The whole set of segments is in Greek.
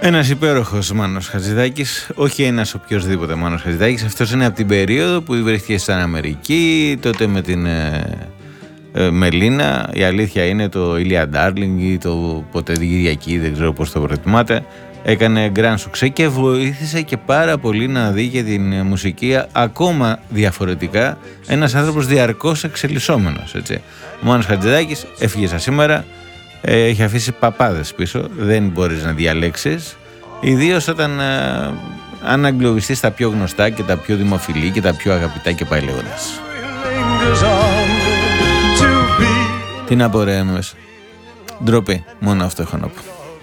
Ένας υπέροχος Μάνος Χατζηδάκης, όχι ένας οποιοσδήποτε Μάνος Χατζηδάκης. Αυτός είναι από την περίοδο που βρέθηκε στην Αμερική, τότε με την Μελίνα. Η αλήθεια είναι το Ήλια Ντάρλινγκ ή το ποτέ την Κυριακή, δεν ξέρω πώς το προτιμάτε. Έκανε γκραν σουξέ και βοήθησε και πάρα πολύ να δει και την μουσική ακόμα διαφορετικά. Ένας άνθρωπος διαρκώς εξελισσόμενος, έτσι. Ο Μάνος Χατζηδάκης έφυγε σαν σήμερα. Έχει αφήσει παπάδες πίσω, δεν μπορείς να διαλέξεις, ιδίως όταν αν αγγλωβιστείς τα πιο γνωστά και τα πιο δημοφιλή και τα πιο αγαπητά και πάει λέγοντας. Τι να πω ρε μέσα, ντροπή, μόνο αυτό έχω να πω.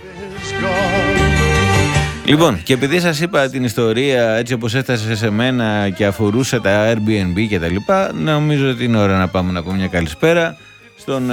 Λοιπόν, και επειδή σας είπα την ιστορία έτσι όπως έφτασε σε μένα και αφορούσε τα Airbnb και τα λοιπά, νομίζω ότι είναι ώρα να πάμε να πούμε μια καλησπέρα στον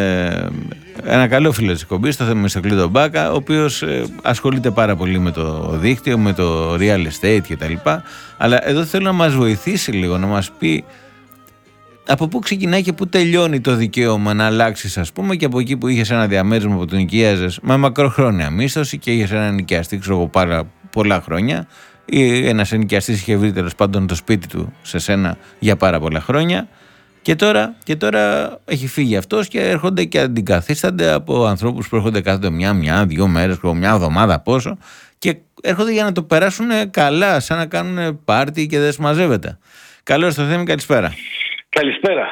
ένα καλό φίλο της εκπομπής, το Θεμιστοκλή τον Μπάκα, ο οποίος ασχολείται πάρα πολύ με το δίκτυο, με το real estate και τα λοιπά, αλλά εδώ θέλω να μας βοηθήσει λίγο, να μας πει από πού ξεκινάει και πού τελειώνει το δικαίωμα να αλλάξεις, ας πούμε, και από εκεί που είχες ένα διαμέρισμα που τον νοικίαζες με μακροχρόνια μίσθωση και είχες έναν νοικιαστή, ξέρω εγώ, πάρα πολλά χρόνια, ή ένας ενοικιαστής είχε βρει τέλος πάντων το σπίτι του σε σένα για πάρα πολλά χρόνια. Και τώρα έχει φύγει αυτός και έρχονται και αντικαθίστανται από ανθρώπους που έρχονται κάθονται μια-δύο μέρες, μια εβδομάδα πόσο, και έρχονται για να το περάσουν καλά, σαν να κάνουν πάρτι και δεν συμμαζεύεται. Καλώς το Θέμη, καλησπέρα. Καλησπέρα.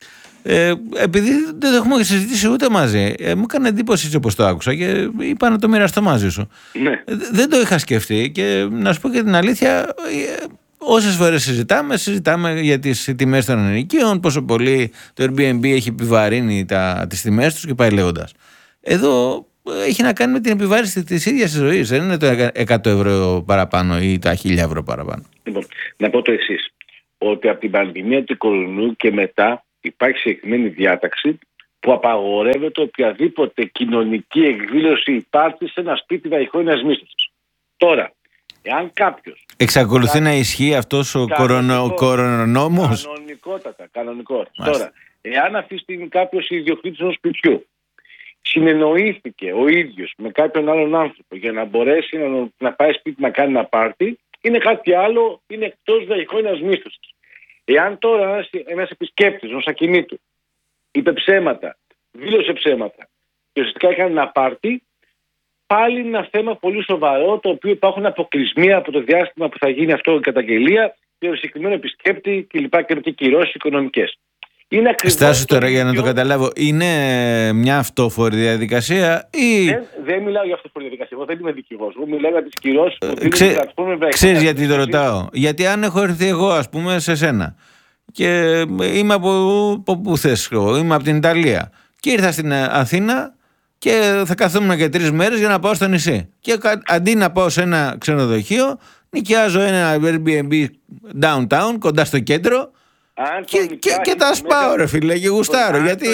Επειδή δεν το έχουμε συζητήσει ούτε μαζί, μου έκανε εντύπωση έτσι όπως το άκουσα και είπα να το μοιραστώ μαζί σου. Ναι. Δεν το είχα σκεφτεί και να σου πω και την αλήθεια. Όσες φορές συζητάμε για τις τιμές των ενοικίων, πόσο πολύ το Airbnb έχει επιβαρύνει τις τιμές τους και πάει λέγοντας. Εδώ έχει να κάνει με την επιβάρυνση της ίδιας της ζωής. Δεν είναι το 100 ευρώ παραπάνω ή τα 1000 ευρώ παραπάνω. Λοιπόν, να πω το εξής. Ότι από την πανδημία του κορονοϊού και μετά υπάρχει συγκεκριμένη διάταξη που απαγορεύεται οποιαδήποτε κοινωνική εκδήλωση υπάρχει σε ένα σπίτι βαϊχόνιας μίσθωσης. Τώρα, εάν κάποιος εξακολουθεί να ισχύει αυτός ο κορονόμος. Κανονικότατα. Τώρα, εάν αυτή τη στιγμή κάποιος ιδιοκτήτης ενός σπιτιού συνεννοήθηκε ο ίδιος με κάποιον άλλον άνθρωπο για να μπορέσει να πάει σπίτι να κάνει ένα πάρτι, είναι κάτι άλλο, είναι εκτός βαϊχόνιας μίσθωσης. Εάν τώρα ένας επισκέπτης ενός ακινήτου είπε ψέματα, δήλωσε ψέματα και ουσιαστικά έκανε ένα πάρτι, πάλι είναι ένα θέμα πολύ σοβαρό, το οποίο υπάρχουν αποκλεισμοί από το διάστημα που θα γίνει αυτό η καταγγελία για το συγκεκριμένο επισκέπτη κλπ. Και κυρώσεις οικονομικές. Στάσου τώρα για να το καταλάβω, είναι μια αυτόφορη διαδικασία ή. Δεν μιλάω για αυτόφορη διαδικασία. Εγώ δεν είμαι δικηγόρος. Εγώ μιλάω για τις κυρώσεις που δίνουν οι πλατφόρμες. Ξέρεις γιατί το ρωτάω? Γιατί αν έχω έρθει εγώ, ας πούμε, σε σένα και είμαι από πού θες, είμαι από την Ιταλία και ήρθα στην Αθήνα και θα καθόμουν και 3 μέρες για να πάω στο νησί. Και αντί να πάω σε ένα ξενοδοχείο, νοικιάζω ένα Airbnb downtown, κοντά στο κέντρο. Και τα σπάω ρε φίλε και γουστάρω.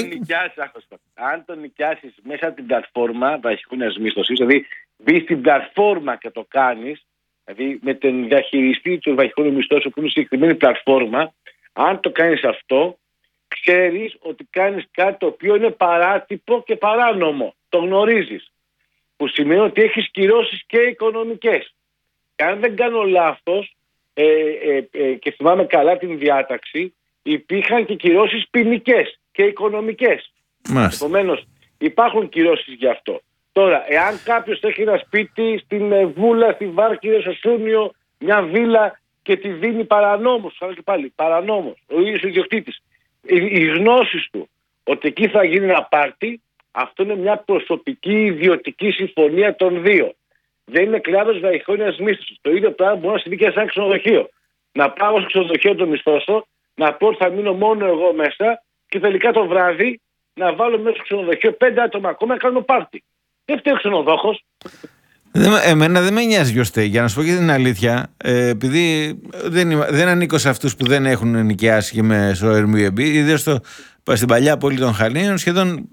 Αν το νοικιάσεις μέσα από την πλατφόρμα βαϊχόνιας μίσθωσης, δηλαδή μπεις στην πλατφόρμα και το κάνεις, δηλαδή με τον διαχειριστή του βαϊχόνιου μισθώσεων που είναι συγκεκριμένη πλατφόρμα, αν το κάνεις αυτό, ξέρεις ότι κάνεις κάτι το οποίο είναι παράτυπο και παράνομο. Το γνωρίζεις. Που σημαίνει ότι έχεις κυρώσεις και οικονομικές. Και αν δεν κάνω λάθος, και θυμάμαι καλά την διάταξη, υπήρχαν και κυρώσεις ποινικές και οικονομικές. Επομένως, υπάρχουν κυρώσεις γι' αυτό. Τώρα, εάν κάποιος έχει ένα σπίτι στην Βούλα, στη Βάρκηδα, στο Σούνιο, μια βίλα και τη δίνει παρανόμως, και πάλι, παρανόμως, ο ίδιος ο ιδιοκτήτης, οι γνώσεις του ότι εκεί θα γίνει ένα πάρτι, αυτό είναι μια προσωπική ιδιωτική συμφωνία των δύο. Δεν είναι κλάδος βαϊχόνιας μίσθωσης. Το ίδιο πράγμα μπορεί να συμβεί και σε ένα ξενοδοχείο. Να πάω στο ξενοδοχείο το μισθώσω, να πω ότι θα μείνω μόνο εγώ μέσα και τελικά το βράδυ να βάλω μέσα στο ξενοδοχείο 5 άτομα ακόμα να κάνω πάρτι. Δεν φταίει ο ξενοδόχος. Εμένα δεν με νοιάζει ποιος φταίει. Για να σου πω και την αλήθεια, επειδή δεν ανήκω σε αυτούς που δεν έχουν νοικιάσει και με στο Airbnb, ιδίως στην παλιά πόλη των Χαλίων, σχεδόν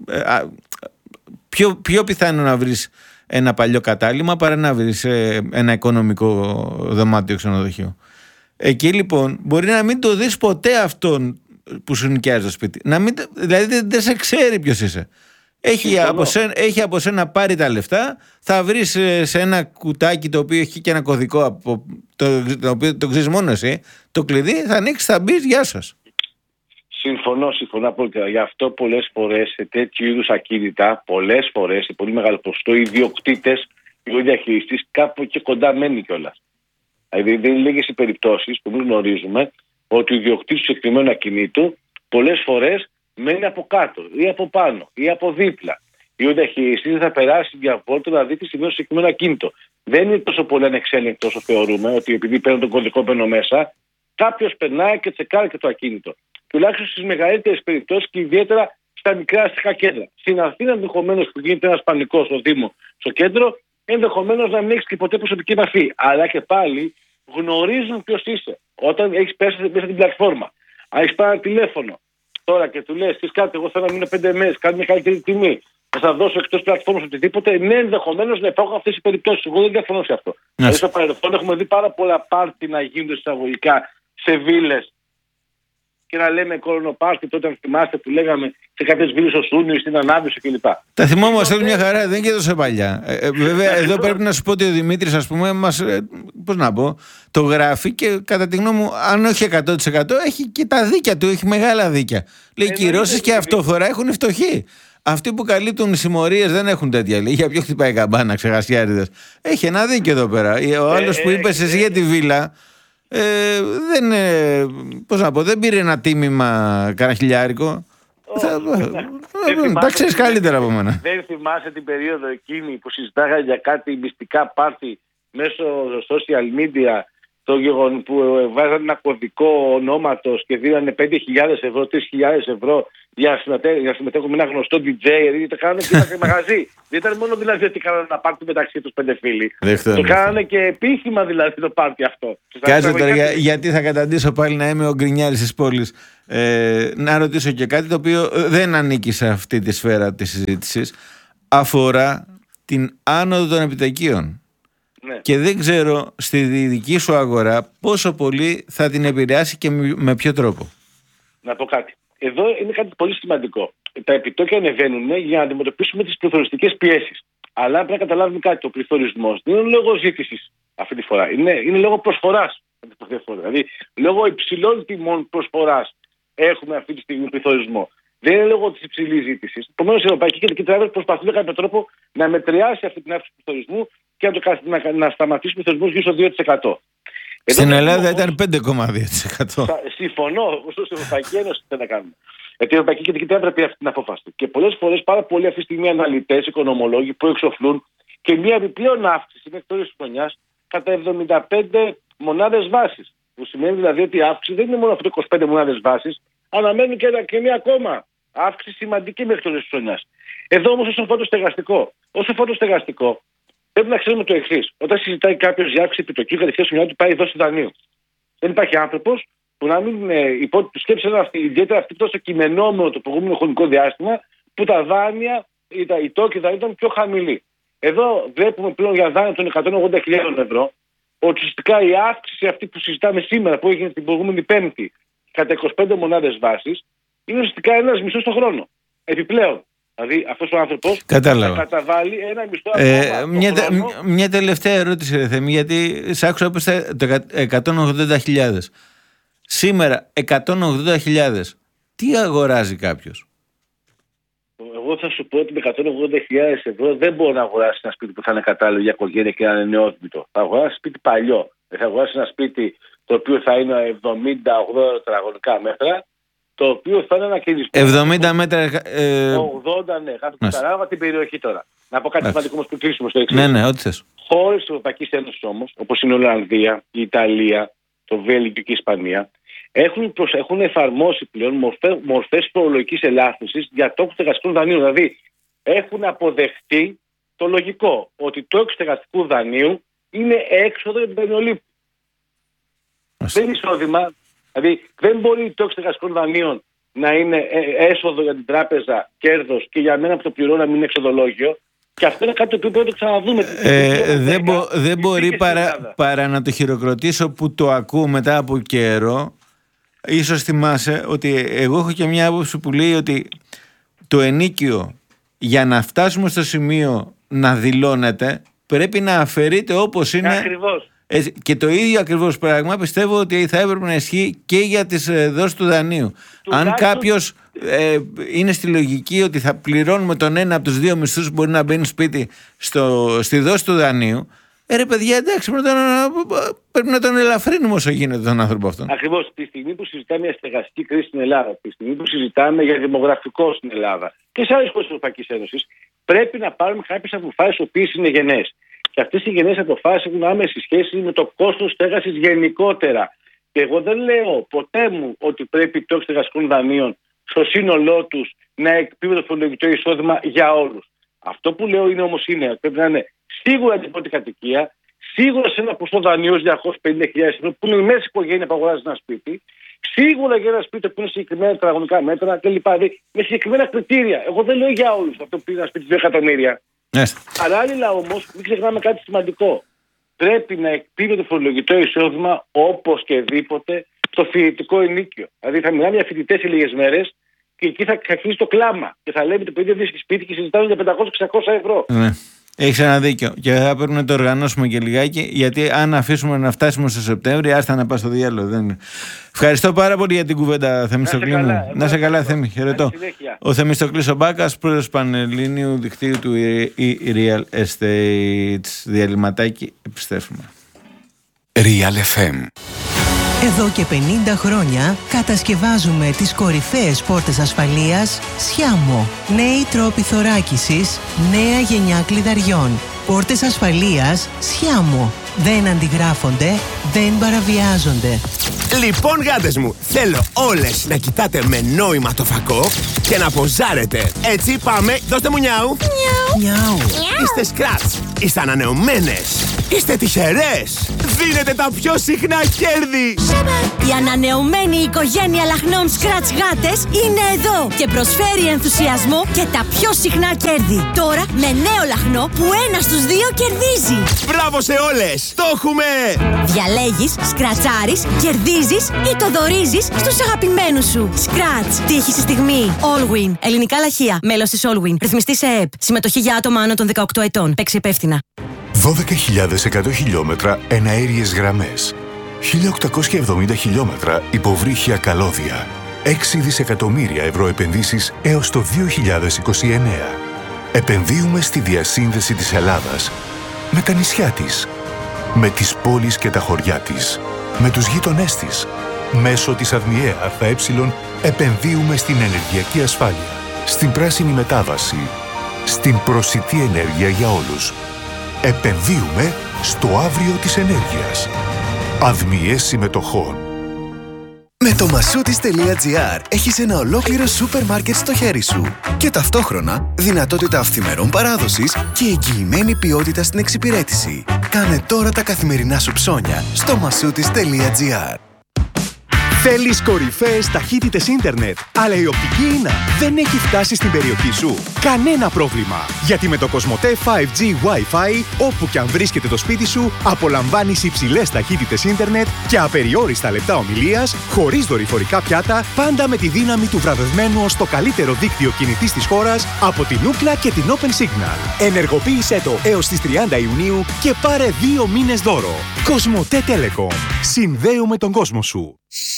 πιο πιθανό να βρεις ένα παλιό κατάλημα παρά να βρεις ένα οικονομικό δωμάτιο ξενοδοχείο. Εκεί λοιπόν μπορεί να μην το δεις ποτέ αυτόν που σου νοικιάζει το σπίτι. Δηλαδή δεν σε ξέρει ποιος είσαι. Έχει από σένα πάρει τα λεφτά, θα βρεις σε ένα κουτάκι το οποίο έχει και ένα κωδικό το οποίο το ξέρεις μόνο εσύ, το κλειδί, θα ανοίξεις, θα μπεις, γεια σας. Συμφωνώ απόλυτα. Γι' αυτό πολλές φορές σε τέτοιου είδους ακίνητα, πολλές φορές, σε πολύ μεγάλο ποσοστό, οι ιδιοκτήτες, οι διαχειριστής, κάπου και κοντά μένει κιόλας. Δηλαδή, δεν είναι λίγες οι περιπτώσεις που μην γνωρίζουμε ότι ο ιδιοκτήτης του συγκεκριμένου ακινήτου πολλές φορές μένει από κάτω ή από πάνω ή από δίπλα. Ή ο διαχειριστής θα περάσει διαβόλτο να δει τι σημαίνει στο συγκεκριμένο ακίνητο. Δεν είναι τόσο πολύ ανεξέλεγκτο όσο θεωρούμε, ότι επειδή παίρνω τον κωδικό μπαίνω μέσα, κάποιος περνάει και τσεκάρει και το ακίνητο. Τουλάχιστον στις μεγαλύτερες περιπτώσεις και ιδιαίτερα στα μικρά αστικά κέντρα. Στην Αθήνα, ενδεχομένως που γίνεται ένας πανικός στο Δήμο, στο κέντρο, ενδεχομένως να μην έχεις και ποτέ προσωπική επαφή. Αλλά και πάλι γνωρίζουν ποιος είσαι. Όταν έχεις πέσει μέσα στην πλατφόρμα, αν έχεις πάρει ένα τηλέφωνο τώρα και του λες: κάτι, εγώ θέλω να μείνω 5 μέρες, κάνει μια καλύτερη τιμή, θα σας δώσω εκτός πλατφόρμας οτιδήποτε, ναι, ενδεχομένως να υπάρχουν αυτές οι περιπτώσεις. Εγώ δεν διαφωνώ σε αυτό. Δηλαδή, στο παρελθόν έχουμε δει πάρα πολλά πάρτι να γίνονται εισαγωγικά σε βίλες. Και να λέμε κορονοπάρτι, τότε αν θυμάστε που λέγαμε σε κάποιες βίλες στο Σούνιο ή στην Ανάβησο κλπ. Τα θυμόμαστε μια χαρά, δεν είναι και τόσο παλιά. Βέβαια, εδώ πρέπει να σου πω ότι ο Δημήτρης, ας πούμε, πώς να πω, το γράφει και κατά τη γνώμη μου, αν όχι 100%, έχει και τα δίκια του, έχει μεγάλα δίκια. Λέει, κυρώσεις και αυτοφορά έχουν φτωχοί. Αυτοί που καλύπτουν συμμορίες δεν έχουν τέτοια. Λέει, για ποιο χτυπάει καμπάνα, ξεχασιάριδες. Έχει ένα δίκιο εδώ πέρα. Ο άλλος που είπες εσύ για τη βίλα. Δεν πήρε ένα τίμημα κανένα 1.000. Τα ξέρεις καλύτερα από μένα. Δεν θυμάσαι την περίοδο εκείνη που συζητάγανε για κάτι μυστικά πάρτι μέσω social media, το γεγονός που βάζανε ένα κωδικό ονόματος και δίνανε 5.000 ευρώ, 3.000 ευρώ για συμμετέχουν με ένα γνωστό DJ, δηλαδή το κάνανε και ένα μαγαζί. Δεν ήταν μόνο δηλαδή ότι κάνανε ένα πάρτι μεταξύ τους 5 φίλοι. Το κάνανε και επίσημα δηλαδή το πάρτι αυτό. Κάτσε τώρα, γιατί θα καταντήσω πάλι να είμαι ο γκρινιάρης της πόλης. Να ρωτήσω και κάτι το οποίο δεν ανήκει σε αυτή τη σφαίρα της συζήτησης. Αφορά την άνοδο των επιτοκίων. Ναι. Και δεν ξέρω στη δική σου αγορά πόσο πολύ θα την επηρεάσει και με ποιο τρόπο. Να πω κάτι. Εδώ είναι κάτι πολύ σημαντικό. Τα επιτόκια ανεβαίνουν για να αντιμετωπίσουμε τις πληθωριστικές πιέσεις. Αλλά πρέπει να καταλάβουμε κάτι. Ο πληθωρισμός δεν είναι λόγω ζήτησης αυτή τη φορά. Είναι λόγω προσφοράς. Δηλαδή, λόγω υψηλών τιμών προσφοράς έχουμε αυτή τη στιγμή πληθωρισμό. Δεν είναι λόγω της υψηλής ζήτησης. Επομένως, η Ευρωπαϊκή Κεντρική Τράπεζα προσπαθεί με κάποιο τρόπο να μετριάσει αυτή την αύξηση του πληθωρισμού και να σταματήσει ο πληθωρισμός γύρω στο 2%. Στην Ελλάδα ήταν 5,2%. Συμφωνώ, ωστόσο στην Ευρωπαϊκή Ένωση δεν θα κάνουμε. Γιατί η Ευρωπαϊκή Κεντρική Τράπεζα πήρε αυτή την απόφαση. Και πολλές φορές πάρα πολλοί αυτή τη στιγμή αναλυτές, οικονομολόγοι που εξοφλούν και μια επιπλέον αύξηση μέχρι τέλος της χρονιάς κατά 75 μονάδες βάσης. Που σημαίνει δηλαδή ότι η αύξηση δεν είναι μόνο αυτό 25 μονάδες βάσης, αναμένει και μια ακόμα αύξηση σημαντική μέχρι τέλος της χρονιάς. Εδώ όμως όσο αφορά το στεγαστικό, πρέπει να ξέρουμε το εξής. Όταν συζητάει κάποιος για αύξηση επιτοκίου, κατευθείαν στο μυαλό του πάει δόση δανείου. Δεν υπάρχει άνθρωπος που να μην σκέψει ιδιαίτερα αυτή τόσο κειμενόμενο το προηγούμενο χρονικό διάστημα που τα δάνεια, οι τόκοι δανείου ήταν πιο χαμηλοί. Εδώ βλέπουμε πλέον για δάνεια των 180.000 ευρώ ότι ουσιαστικά η αύξηση αυτή που συζητάμε σήμερα, που έγινε την προηγούμενη Πέμπτη, κατά 25 μονάδες βάσης, είναι ουσιαστικά ένας μισθός το χρόνο. Επιπλέον. Δηλαδή αυτός ο άνθρωπος θα καταβάλει ένα μισθό ακόμα. Μια τελευταία ερώτηση, ρε Θέμη, γιατί σ' άκουσα όπως 180.000. Σήμερα 180.000. Τι αγοράζει κάποιος? Εγώ θα σου πω ότι με 180.000 ευρώ δεν μπορεί να αγοράσει ένα σπίτι που θα είναι κατάλληλο για οικογένεια και να είναι νεόδμητο. Θα αγοράσει σπίτι παλιό. Θα αγοράσει ένα σπίτι το οποίο θα είναι 70-80 τετραγωνικά μέτρα, το οποίο θα είναι ένα κινησμό. 70 μέτρα. 80, ναι, κάτω από παράγοντα την περιοχή τώρα. Να πω κάτι σημαντικό όμως που κλείσουμε στο εξής. Ναι, ό,τι θες. Χώρες της Ευρωπαϊκής Ένωσης όμως, όπως είναι η Ολλανδία, η Ιταλία, το Βέλγιο και η Ισπανία, έχουν εφαρμόσει πλέον μορφές φορολογικής ελάφρυνσης για τόκους στεγαστικών δανείων. Δηλαδή, έχουν αποδεχτεί το λογικό ότι το τόκος στεγαστικού δανείου είναι έξοδο για την δανειολήπτη. Δεν είναι εισόδημα. Δηλαδή, δεν μπορεί το τόκος στεγαστικών δανείων να είναι έσοδο για την τράπεζα, κέρδος, και για μένα που το πληρώνω να μην είναι εξοδολόγιο. Και αυτό είναι κάτι το οποίο πρέπει να το ξαναδούμε. Δεν μπορεί παρά να το χειροκροτήσω που το ακούω μετά από καιρό. Ίσως θυμάσαι ότι εγώ έχω και μια άποψη που λέει ότι το ενοίκιο για να φτάσουμε στο σημείο να δηλώνεται, πρέπει να αφαιρείται όπως είναι. Ακριβώς. Και το ίδιο ακριβώς πράγμα πιστεύω ότι θα έπρεπε να ισχύει και για τις δόσεις του δανείου. Αν κάποιος είναι στη λογική ότι θα πληρώνουμε τον ένα από τους δύο μισθούς που μπορεί να μπαίνει σπίτι στη δόση του δανείου, ρε παιδιά, εντάξει, πρέπει να τον ελαφρύνουμε όσο γίνεται τον άνθρωπο αυτόν. Ακριβώς. Τη στιγμή που συζητάμε για στεγαστική κρίση στην Ελλάδα, τη στιγμή που συζητάμε για δημογραφικό στην Ελλάδα και σε άλλες χώρες της Ευρωπαϊκής Ένωσης, πρέπει να πάρουμε κάποιες αποφάσεις οι οποίες είναι γενναίες. Και αυτές οι γενναίες αποφάσεις έχουν άμεση σχέση με το κόστος στέγασης γενικότερα. Και εγώ δεν λέω ποτέ μου ότι πρέπει το στεγαστικών δανείων στο σύνολό τους να εκπίπτει το φορολογικό εισόδημα για όλους. Αυτό που λέω είναι όμως ότι πρέπει να είναι σίγουρα την πρώτη κατοικία, σίγουρα σε ένα ποσό δανείου 250.000 ευρώ που είναι η μέση οικογένεια που αγοράζει ένα σπίτι, σίγουρα για ένα σπίτι που είναι συγκεκριμένα τετραγωνικά μέτρα κλπ. Με συγκεκριμένα κριτήρια. Εγώ δεν λέω για όλους αυτό που είναι ένα σπίτι 2 εκατομμύρια. Παράλληλα όμως, μην ξεχνάμε κάτι σημαντικό. Πρέπει να εκπίπτει το φορολογικό εισόδημα οπωσδήποτε στο φοιτητικό ενίκιο. Δηλαδή, θα μιλάμε για φοιτητές σε λίγες μέρες και εκεί θα αρχίσει το κλάμα. Και θα λέμε το παιδί βρίσκει σπίτι και συζητάμε για 500-600 ευρώ. Ναι. Έχεις ένα δίκιο. Και θα πρέπει να το οργανώσουμε και λιγάκι, γιατί αν αφήσουμε να φτάσουμε στο Σεπτέμβριο, άστα να πάει στο διάλογο. Δεν... Ευχαριστώ πάρα πολύ για την κουβέντα, Θεμιστοκλή μου. Να σε καλά, Θέμη. Χαιρετώ. Ο Θεμιστοκλής ο Μπάκας, πρόεδρος Πανελλήνιου Δικτύου του Real Estates. Διαλυματάκι, επιστρέφουμε. Real FM. Εδώ και 50 χρόνια κατασκευάζουμε τις κορυφαίες πόρτες ασφαλείας Sciamo. Νέοι τρόποι θωράκισης, νέα γενιά κλειδαριών. Πόρτες ασφαλείας Sciamo. Δεν αντιγράφονται, δεν παραβιάζονται. Λοιπόν, γάτες μου, θέλω όλες να κοιτάτε με νόημα το φακό και να ποζάρετε. Έτσι, πάμε, δώστε μου νιάου. Νιάου. Είστε σκράτς, είστε ανανεωμένες, είστε τυχερές. Δίνετε τα πιο συχνά κέρδη. Η ανανεωμένη οικογένεια λαχνών Scratch γάτες είναι εδώ και προσφέρει ενθουσιασμό και τα πιο συχνά κέρδη. Τώρα με νέο λαχνό που 1 στους 2 κερδίζει. Μπράβο σε όλες, το έχουμε! Διαλέγεις, σκρατσάρεις, κερδίζεις ή το δωρίζεις στους αγαπημένους σου. Scratch, τύχη στη στιγμή. Allwin, ελληνικά λαχεία, μέλος της Allwin. Ρυθμιστή σε ΕΕΠ. Συμμετοχή για άτομα άνω των 18 ετών. Παίξει υπεύθυνα. 12.100 χιλιόμετρα εναέριες γραμμές, 1.870 χιλιόμετρα υποβρύχια καλώδια, 6 δισεκατομμύρια ευρώ επενδύσεις έως το 2029. Επενδύουμε στη διασύνδεση της Ελλάδας με τα νησιά της, με τις πόλεις και τα χωριά της, με τους γείτονές της. Μέσω της ΑΔΜΙΕ ΑΕ επενδύουμε στην ενεργειακή ασφάλεια, στην πράσινη μετάβαση, στην προσιτή ενέργεια για όλους. Επενδύουμε στο αύριο της ενέργειας. ΑΔΜΙΕ συμμετοχών. Με το Masoutis.gr έχεις ένα ολόκληρο σούπερ μάρκετ στο χέρι σου και ταυτόχρονα δυνατότητα αυθημερών παράδοσης και εγγυημένη ποιότητα στην εξυπηρέτηση. Κάνε τώρα τα καθημερινά σου ψώνια στο Masoutis.gr. Θέλεις κορυφαίες ταχύτητες ίντερνετ, αλλά η οπτική ίνα δεν έχει φτάσει στην περιοχή σου? Κανένα πρόβλημα, γιατί με το Cosmote 5G Wi-Fi, όπου και αν βρίσκεται το σπίτι σου, απολαμβάνεις υψηλές ταχύτητες ίντερνετ και απεριόριστα λεπτά ομιλίας, χωρίς δορυφορικά πιάτα, πάντα με τη δύναμη του βραβευμένου ως το καλύτερο δίκτυο κινητής της χώρας από την Ookla και την Open Signal. Ενεργοποίησέ το έως τις 30 Ιουνίου και πάρε 2 μήνες δώρο. Cosmote Telecom. Συνδέουμε τον κόσμο σου.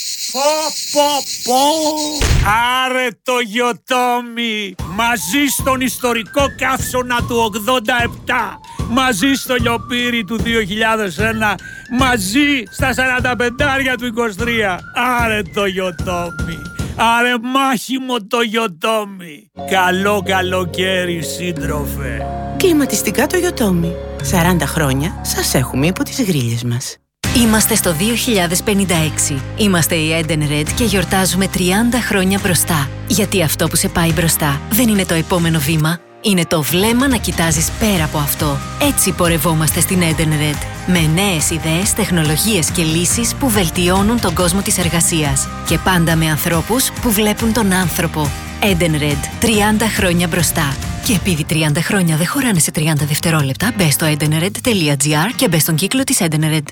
Άρε το Γιοτόμι! Μαζί στον ιστορικό καύσωνα του 87, μαζί στο λιοπύρι του 2001, μαζί στα 45 του 23. Άρε το Γιοτόμι! Άρε μάχημο το Γιοτόμι! Καλό καλοκαίρι, σύντροφε! Κλιματιστικά το Γιοτόμι. 40 χρόνια σας έχουμε υπό τις γρίλες μας. Είμαστε στο 2056. Είμαστε η Eden Red και γιορτάζουμε 30 χρόνια μπροστά. Γιατί αυτό που σε πάει μπροστά δεν είναι το επόμενο βήμα. Είναι το βλέμμα να κοιτάζεις πέρα από αυτό. Έτσι πορευόμαστε στην Eden Red. Με νέες ιδέες, τεχνολογίες και λύσεις που βελτιώνουν τον κόσμο της εργασίας. Και πάντα με ανθρώπους που βλέπουν τον άνθρωπο. Eden Red. 30 χρόνια μπροστά. Και επειδή 30 χρόνια δεν χωράνε σε 30 δευτερόλεπτα, μπες στο edenred.gr και μπες στον κύκλο της Eden Red.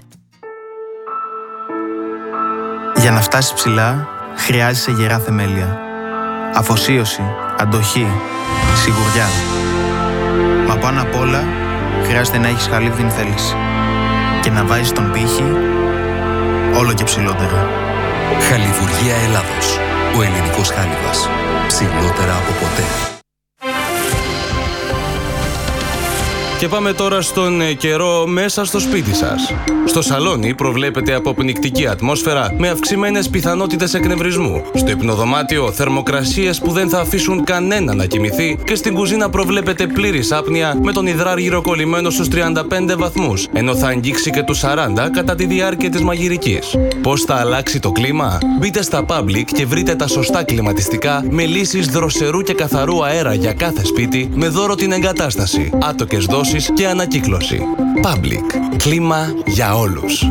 Για να φτάσεις ψηλά, χρειάζεσαι γερά θεμέλια. Αφοσίωση, αντοχή, σιγουριά. Μα πάνω απ' όλα χρειάζεται να έχεις χαλίβδινη θέληση και να βάζεις τον πύχη όλο και ψηλότερα. Χαλιβουργία Ελλάδος. Ο ελληνικός χάλιβας. Ψηλότερα από ποτέ. Και πάμε τώρα στον καιρό μέσα στο σπίτι σας. Στο σαλόνι προβλέπεται αποπνικτική ατμόσφαιρα με αυξημένες πιθανότητες εκνευρισμού. Στο υπνοδωμάτιο θερμοκρασίες που δεν θα αφήσουν κανένα να κοιμηθεί και στην κουζίνα προβλέπεται πλήρης άπνοια με τον υδράργυρο κολλημένο στους 35 βαθμούς, ενώ θα αγγίξει και τους 40 κατά τη διάρκεια της μαγειρικής. Πώς θα αλλάξει το κλίμα? Μπείτε στα Public και βρείτε τα σωστά κλιματιστικά με λύσεις δροσερού και καθαρού αέρα για κάθε σπίτι με δώρο την εγκατάσταση, άτοκες δόσεις και ανακύκλωση. Public. Κλίμα για όλους.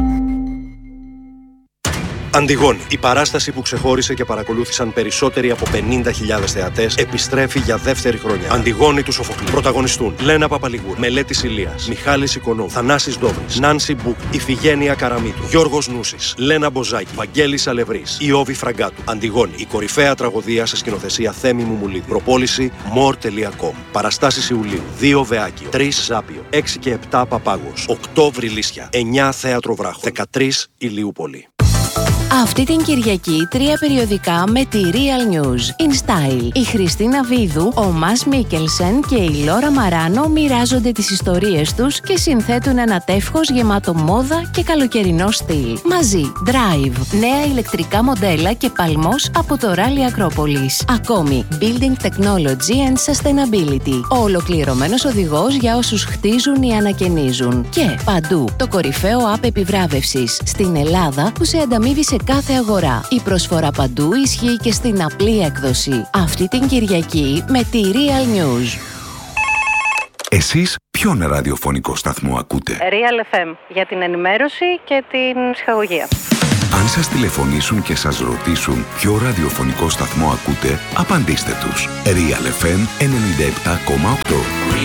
Αντιγόνη. Η παράσταση που ξεχώρισε και παρακολούθησαν περισσότεροι από 50.000 θεατές επιστρέφει για δεύτερη χρονιά. Αντιγόνη του Σοφοκλή. Πρωταγωνιστούν Λένα Παπαλιγούρ, Μελέτης Ηλίας, Μιχάλης Οικονόμου, Θανάσης Ντόβρης, Νάνση Μπουκ, Ιφηγένεια Καραμίτου, Γιώργος Νούσης, Λένα Μποζάκη, Βαγγέλης Αλευρής, Ιώβη Φραγκάτου. Αντιγόνη. Η κορυφαία τραγωδία σε σκηνοθεσία Θέμη Μουμουλίδη. Προπόληση more.com. Παραστάσεις Ιουλίου. 2 Βεάκιο, 3 Ζάπιο, 6 και 7 Παπάγος, 8 Βρυλίσια, 9 Θέατρο Βράχο, 13 Ηλιούπολη. Αυτή την Κυριακή 3 περιοδικά με τη Real News. In Style. Η Χριστίνα Βίδου, ο Μας Μίκελσεν και η Λόρα Μαράνο μοιράζονται τις ιστορίες τους και συνθέτουν ένα τεύχος γεμάτο μόδα και καλοκαιρινό στυλ. Μαζί, Drive, νέα ηλεκτρικά μοντέλα και παλμός από το Rally Acropolis. Ακόμη, Building Technology and Sustainability. Ο ολοκληρωμένος οδηγός για όσους χτίζουν ή ανακαινίζουν. Και παντού, το κορυφαίο app επιβράβευσης στην Ελλάδα που σε ανταμείβει σε κάθε αγορά. Η προσφορά παντού ισχύει και στην απλή έκδοση. Αυτή την Κυριακή με τη Real News. Εσείς ποιον ραδιοφωνικό σταθμό ακούτε? Real FM για την ενημέρωση και την ψυχαγωγία. Αν σας τηλεφωνήσουν και σας ρωτήσουν ποιο ραδιοφωνικό σταθμό ακούτε, απαντήστε τους. Real FM 97,8.